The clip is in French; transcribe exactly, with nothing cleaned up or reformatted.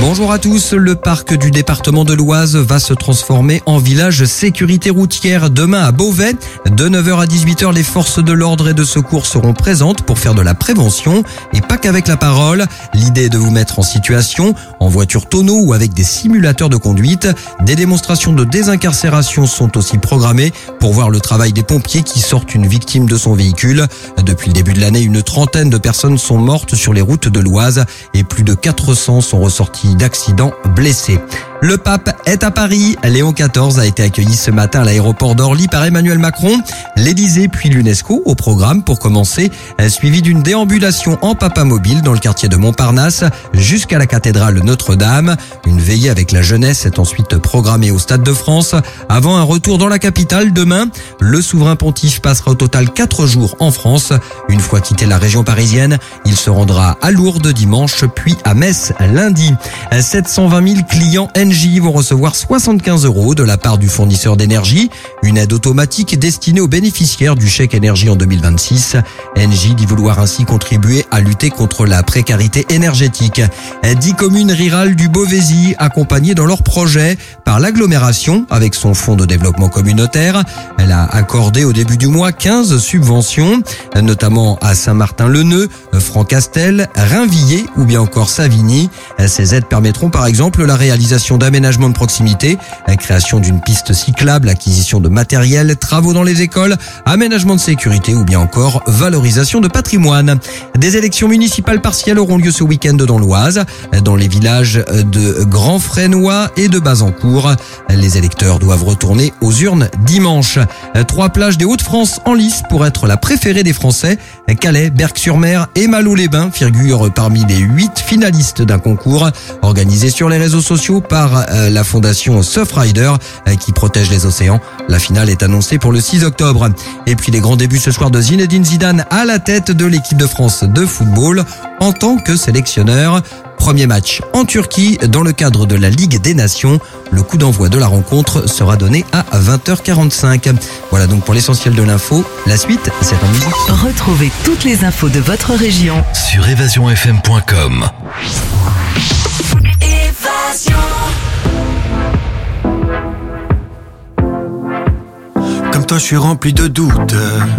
Bonjour à tous, le parc du département de l'Oise va se transformer en village sécurité routière demain à Beauvais. De neuf heures à dix-huit heures, les forces de l'ordre et de secours seront présentes pour faire de la prévention et pas qu'avec la parole. L'idée est de vous mettre en situation, en voiture tonneau ou avec des simulateurs de conduite. Des démonstrations de désincarcération sont aussi programmées pour voir le travail des pompiers qui sortent une victime de son véhicule. Depuis le début de l'année, une trentaine de personnes sont mortes sur les routes de l'Oise et plus de quatre cents sont ressortis d'accidents blessés. Le pape est à Paris. Léon quatorze a été accueilli ce matin à l'aéroport d'Orly par Emmanuel Macron. L'Élysée puis l'UNESCO au programme pour commencer, suivi d'une déambulation en papamobile dans le quartier de Montparnasse jusqu'à la cathédrale Notre-Dame. Une veillée avec la jeunesse est ensuite programmée au Stade de France avant un retour dans la capitale demain. Le souverain pontife passera au total quatre jours en France. Une fois quitté la région parisienne, il se rendra à Lourdes dimanche puis à Metz lundi. sept cent vingt mille clients Engie vont recevoir soixante-quinze euros de la part du fournisseur d'énergie, une aide automatique destinée aux bénéficiaires du chèque énergie en deux mille vingt-six. Engie dit vouloir ainsi contribuer à lutter contre la précarité énergétique. Dix communes rurales du Beauvaisis accompagnées dans leur projet par l'agglomération avec son fonds de développement communautaire. Elle a accordé au début du mois quinze subventions, notamment à Saint-Martin-le-Neu, Francastel, Rainvilliers ou bien encore Savigny. Ces aides permettront par exemple la réalisation d'aménagements de proximité, la création d'une piste cyclable, acquisition de matériel, travaux dans les écoles, aménagement de sécurité ou bien encore valorisation de patrimoine. Des élections municipales partielles auront lieu ce week-end dans l'Oise, dans les villages de Grand-Fresnois et de Bazancourt. Les électeurs doivent retourner aux urnes dimanche. Trois plages des Hauts-de-France en lice pour être la préférée des Français. Calais, Berck-sur-Mer et Malo-les-Bains figurent parmi les huit finalistes d'un concours organisé sur les réseaux sociaux par euh, la fondation Surfrider euh, qui protège les océans. La finale est annoncée pour le six octobre. Et puis les grands débuts ce soir de Zinedine Zidane à la tête de l'équipe de France de football en tant que sélectionneur. Premier match en Turquie dans le cadre de la Ligue des Nations. Le coup d'envoi de la rencontre sera donné à vingt heures quarante-cinq. Voilà donc pour l'essentiel de l'info. La suite, c'est en musique. Retrouvez toutes les infos de votre région sur évasion f m point com. Comme toi, je suis rempli de doutes.